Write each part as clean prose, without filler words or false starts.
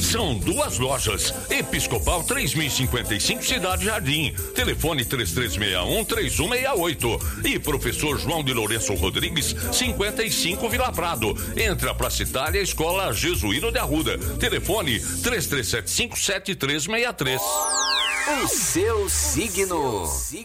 São 2 lojas. Episcopal 3055 Cidade Jardim. Telefone 3361-3168. E Professor João de Lourenço Rodrigues, 55 Vila Prado. Entra pra Citália, Escola Jesuíno de Arruda. Telefone 3375-7363. O seu signo.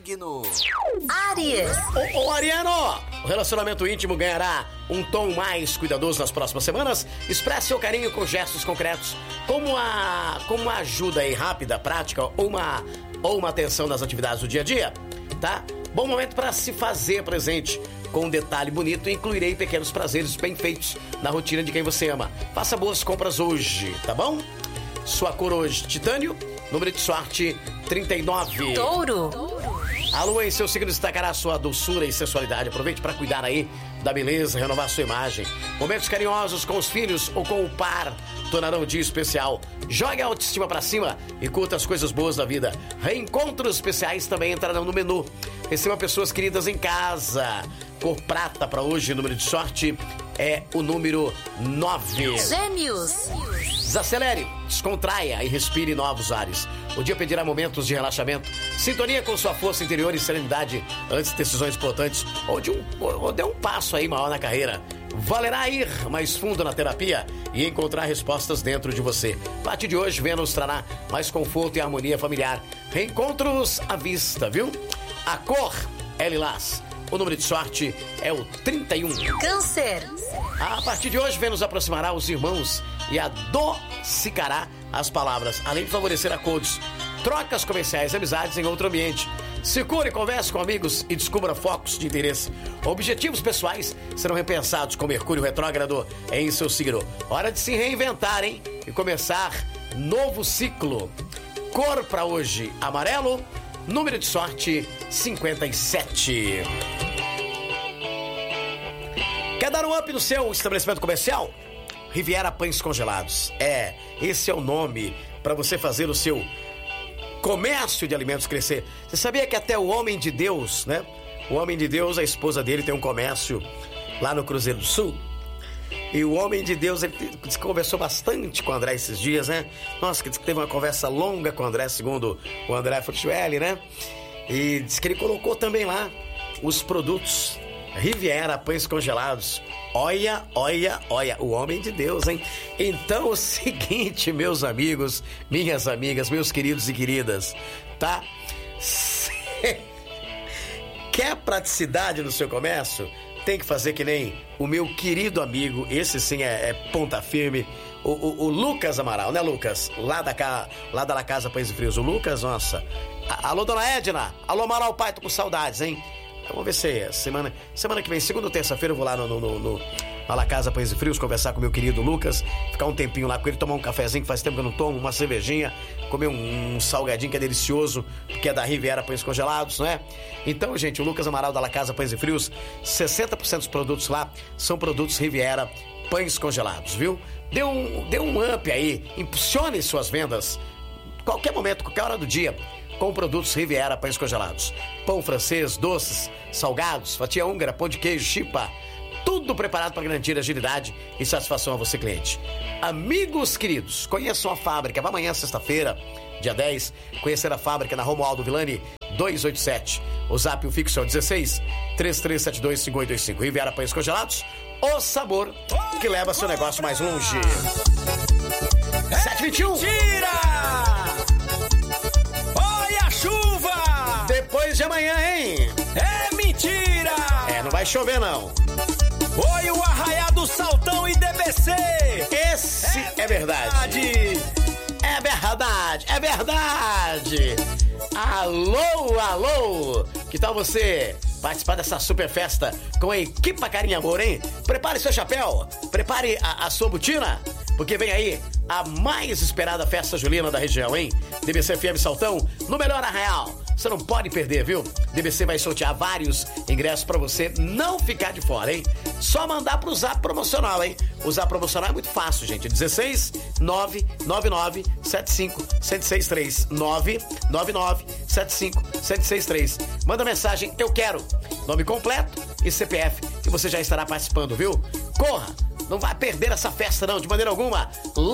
Áries. Ô Ariano, o relacionamento íntimo ganhará um tom mais cuidadoso nas próximas semanas. Expresse seu carinho com gestos concretos, como uma ajuda aí rápida, prática ou uma atenção nas atividades do dia a dia, tá? Bom momento para se fazer presente com um detalhe bonito. Incluirei pequenos prazeres bem feitos na rotina de quem você ama. Faça boas compras hoje, tá bom? Sua cor hoje, titânio. Número de sorte, 39. Touro. A lua em seu signo destacará sua doçura e sensualidade. Aproveite para cuidar aí da beleza, renovar sua imagem. Momentos carinhosos com os filhos ou com o par tornarão o dia especial. Jogue a autoestima para cima e curta as coisas boas da vida. Reencontros especiais também entrarão no menu. Receba pessoas queridas em casa. Cor prata para hoje, número de sorte é o número 9. Gêmeos. Desacelere, descontraia e respire novos ares. O dia pedirá momentos de relaxamento, sintonia com sua força interior e serenidade antes de decisões importantes ou de um passo aí maior na carreira. Valerá ir mais fundo na terapia e encontrar respostas dentro de você. A partir de hoje, Vênus trará mais conforto e harmonia familiar. Reencontros à vista, viu? A cor é lilás. O número de sorte é o 31. Câncer. A partir de hoje, Vênus aproximará os irmãos e adocicará as palavras, além de favorecer acordos, trocas comerciais e amizades em outro ambiente. Se cure, converse com amigos e descubra focos de interesse. Objetivos pessoais serão repensados com Mercúrio retrógrado em seu signo. Hora de se reinventar, hein? E começar novo ciclo. Cor para hoje, amarelo. Número de sorte, 57. Quer dar um up no seu estabelecimento comercial? Riviera Pães Congelados. Esse é o nome para você fazer o seu comércio de alimentos crescer. Você sabia que até o Homem de Deus, né? O Homem de Deus, a esposa dele tem um comércio lá no Cruzeiro do Sul. E o Homem de Deus, ele conversou bastante com o André esses dias, né? Nossa, que teve uma conversa longa com o André, segundo o André Fructuelli, né? E disse que ele colocou também lá os produtos Riviera Pães Congelados. Olha, o Homem de Deus, hein? Então, o seguinte, meus amigos, minhas amigas, meus queridos e queridas, tá? Quer praticidade no seu comércio? Tem que fazer que nem o meu querido amigo, esse sim é ponta firme, o Lucas Amaral, né, Lucas? Lá da La Casa Pães e Frios. O Lucas, nossa. Alô, dona Edna. Alô, Amaral Pai, tô com saudades, hein? Vamos ver se semana que vem, segunda ou terça-feira, eu vou lá no La Casa Pães e Frios conversar com o meu querido Lucas, ficar um tempinho lá com ele, tomar um cafezinho que faz tempo que eu não tomo, uma cervejinha, comer um salgadinho que é delicioso, que é da Riviera Pães Congelados, não é? Então, gente, o Lucas Amaral da La Casa Pães e Frios, 60% dos produtos lá são produtos Riviera Pães Congelados, viu? Dê um up aí, impulsione suas vendas, qualquer momento, qualquer hora do dia, com produtos Riviera Pães Congelados. Pão francês, doces, salgados, fatia húngara, pão de queijo, chipa, tudo preparado para garantir agilidade e satisfação a você, cliente. Amigos queridos, conheçam a fábrica. Vá amanhã, sexta-feira, dia 10, conhecer a fábrica na Romualdo Villani 287. O zap fixo é o 16 3372 5825. Riviera Pães Congelados, o sabor que leva seu negócio mais longe. 721. Tira! Olha a chuva! Depois de amanhã, hein? É mentira! Não vai chover, não. Foi o Arraiá do Saltão e DBC! Esse é verdade! É verdade! Alô! Que tal você participar dessa super festa com a equipe Carinho Amor, hein? Prepare seu chapéu, prepare a sua botina, porque vem aí a mais esperada festa julina da região, hein? DBC FM Saltão, no melhor arraial. Você não pode perder, viu? DBC vai sortear vários ingressos pra você não ficar de fora, hein? Só mandar pro zap promocional, hein? O zap promocional é muito fácil, gente. 16 999 75 1063 999 75 1063. Manda mensagem, eu quero. Nome completo e CPF, que você já estará participando, viu? Corra! Não vai perder essa festa, não, de maneira alguma. Lá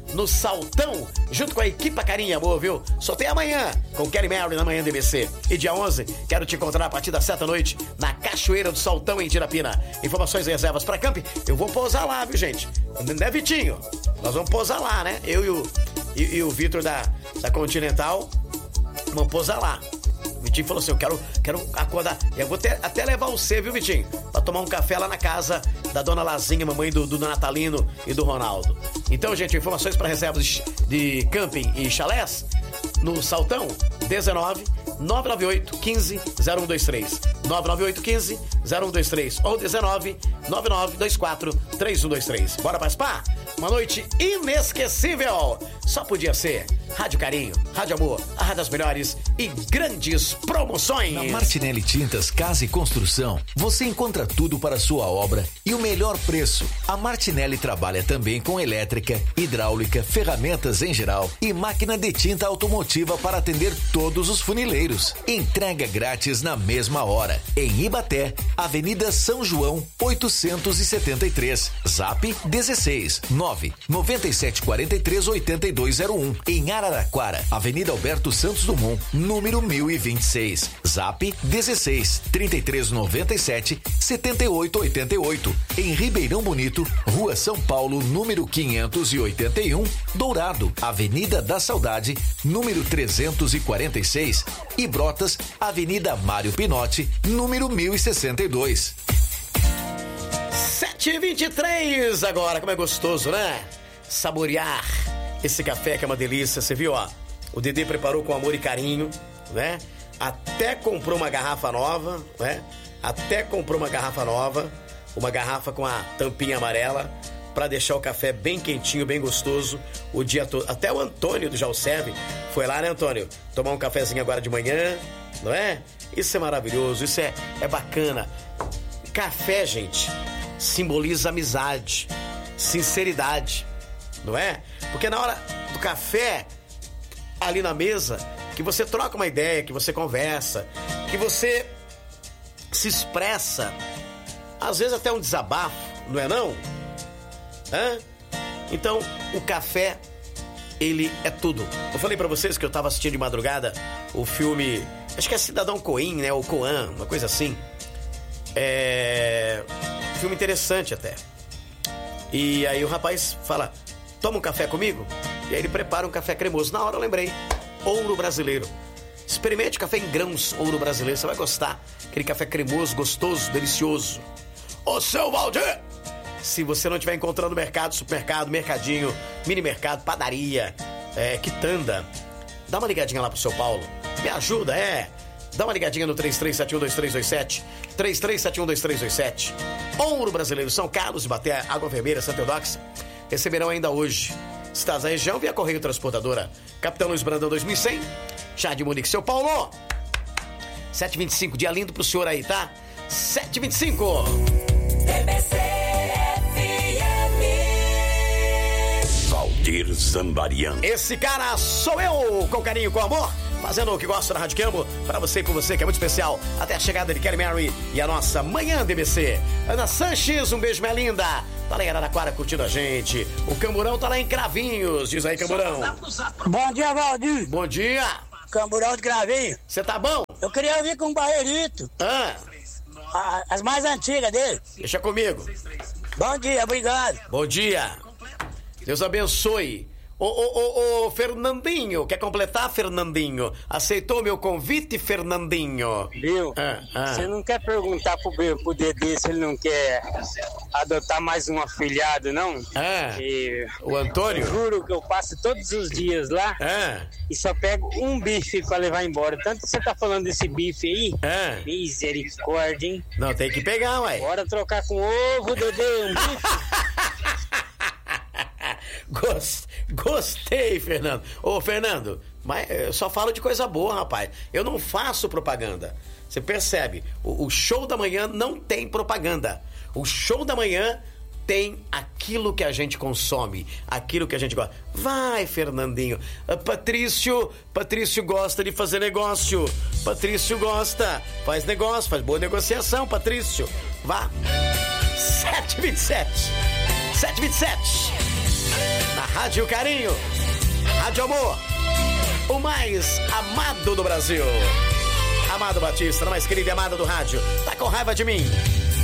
no Saltão, junto com a equipe Carinho e Amor, viu? Sorteio amanhã com Kelly Mary na manhã DBC. E dia 11, quero te encontrar a partir das 7 da noite na Cachoeira do Saltão, em Tirapina. Informações e reservas pra camp. Eu vou pousar lá, viu, gente? Não é, Vitinho? Nós vamos pousar lá, né? Eu e o Vitor da Continental vamos pousar lá. O Vitinho falou assim, eu quero acordar. Eu vou até levar você, viu, Vitinho? Pra tomar um café lá na casa da dona Lazinha, mamãe do Natalino e do Ronaldo. Então, gente, informações para reservas de camping e chalés no Saltão, 19 998 15 0123. 998 15 0123 ou 19 9924 3123. Bora participar? Uma noite inesquecível. Só podia ser Rádio Carinho, Rádio Amor, a rádio das melhores e grandes promoções. Na Martinelli Tintas Casa e Construção, você encontra tudo para a sua obra e o melhor preço. A Martinelli trabalha também com elétrica, hidráulica, ferramentas em geral e máquina de tinta automotiva para atender todos os funileiros. Entrega grátis na mesma hora. Em Ibaté, Avenida São João, 873. Zap 16 9 9743 8201. Em Araraquara, Avenida Alberto Santos Dumont, número 1026. Zap 16 3397 7888. Em Ribeirão Bonito, Rua São Paulo, número 581, Dourado, Avenida da Saudade, número 346. E Brotas, Avenida Mário Pinotti, número 1062. 7h23 agora, como é gostoso, né? Saborear esse café que é uma delícia, você viu, ó? O Dedê preparou com amor e carinho, né? Até comprou uma garrafa nova, né? Uma garrafa com a tampinha amarela, pra deixar o café bem quentinho, bem gostoso o dia todo. Até o Antônio do Já Serve foi lá, né, Antônio? Tomar um cafezinho agora de manhã, não é? Isso é maravilhoso, isso é bacana. Café, gente, simboliza amizade, sinceridade, não é? Porque na hora do café, ali na mesa, que você troca uma ideia, que você conversa, que você se expressa, às vezes até um desabafo, não é não? Hã? Então, o café, ele é tudo. Eu falei pra vocês que eu tava assistindo de madrugada o filme, acho que é Cidadão Coen, né? Ou Coan, uma coisa assim. Filme interessante até. E aí o rapaz fala, toma um café comigo? E aí ele prepara um café cremoso. Na hora eu lembrei, Ouro Brasileiro. Experimente café em grãos Ouro Brasileiro, você vai gostar. Aquele café cremoso, gostoso, delicioso. Ô, seu Valdir! Se você não estiver encontrando mercado, supermercado, mercadinho, mini mercado, padaria, quitanda, dá uma ligadinha lá pro seu Paulo. Me ajuda, Dá uma ligadinha no 33712327. 33712327. Ouro Brasileiro, São Carlos, Ibaté, Água Vermelha, Santa Eudóxia. Receberão ainda hoje. Estás na região, via Correio Transportadora. Capitão Luiz Brandão 2100. Jardim Munique, seu Paulo. 7h25, dia lindo pro senhor aí, tá? 7h25. DBC FM. Valdir Zambarian. Esse cara sou eu, com carinho, com amor, fazendo o que gosta da Rádio Campo, pra você e por você, que é muito especial. Até a chegada de Kelly Mary e a nossa Manhã DBC. Ana Sanches, um beijo, minha linda. Tá lá em Araraquara curtindo a gente. O Camburão tá lá em Cravinhos. Diz aí, Camburão. Bom dia, Valdir. Bom dia. Camburão de Cravinho. Você tá bom? Eu queria vir com um barreirito. As mais antigas dele. Deixa comigo. Bom dia, obrigado. Bom dia. Deus abençoe. Ô, Fernandinho, quer completar, Fernandinho? Aceitou meu convite, Fernandinho? Viu? Você não quer perguntar pro Dedê se ele não quer adotar mais um afilhado, não? O Antônio? Eu juro que eu passo todos os dias lá e só pego um bife pra levar embora. Tanto que você tá falando desse bife aí, misericórdia, hein? Não, tem que pegar, ué. Bora trocar com ovo, Dedê, um bife. Gostei, Fernando. Ô, Fernando, mas eu só falo de coisa boa, rapaz. Eu não faço propaganda. Você percebe? O show da manhã não tem propaganda. O show da manhã tem aquilo que a gente consome, aquilo que a gente gosta. Vai, Fernandinho. Patrício gosta de fazer negócio. Patrício gosta. Faz negócio, faz boa negociação, Patrício. Vá. 7h27. Na Rádio Carinho, Rádio Amor, o mais amado do Brasil. Amado Batista, mais querido e amado do rádio. Tá com raiva de mim?